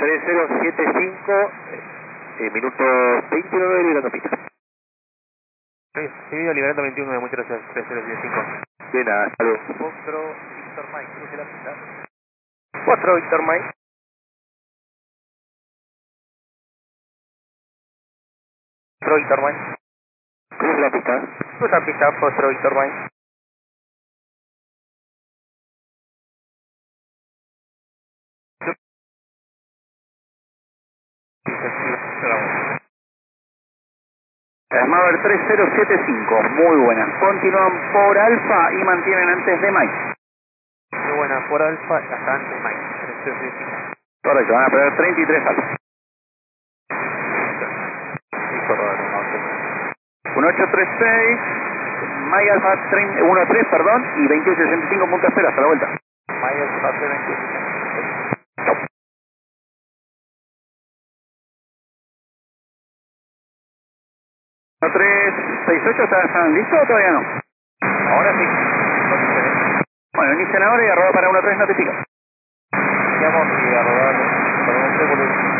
3075, minuto 29 liberando pista. Recibido, liberando 21 de muchas gracias, 3075. De nada, saludos. 4 Víctor Mike, cruce la pista. 4 Víctor Mike. 4 Víctor Mike. Cruza la pista. Cruza pista, 4 Víctor Mike. Smother 3075, muy buenas. Continúan por Alfa y mantienen antes de Mike. Muy buena, por Alfa, hasta antes Mike, 3075. Correcto, van a perder 33 Alfa. 1836, Mike Alfa 13, perdón, y 2865 punto cero, hasta la vuelta. Mike Alfa 2865. 368, ¿están listos o todavía no? Ahora sí. Bueno, inician ahora y arroba para 13 notifica. Iniciamos y a rodar para 13 por